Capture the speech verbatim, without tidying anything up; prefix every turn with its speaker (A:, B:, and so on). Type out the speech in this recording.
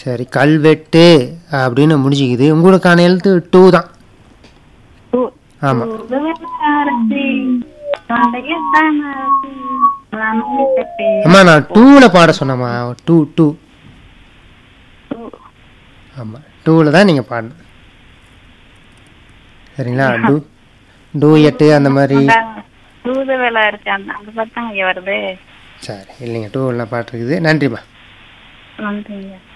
A: சரி, கல்வெட்டு அப்படின்னு முடிஞ்சுக்குது. உங்களுக்கான எழுத்து டூ தான். ஆமா, அம்மா நான் டூல பாட சொன்னம்மா. டூ டூ ஆமா, டூல தான் நீங்க பாடணும். சரிங்களா? டூ டூ எட்டு அந்த மாதிரி. சரி, இல்லைங்க, டூ எல்லாம் பாட்டு இருக்குது. நன்றிம்மா.
B: நன்றிங்க.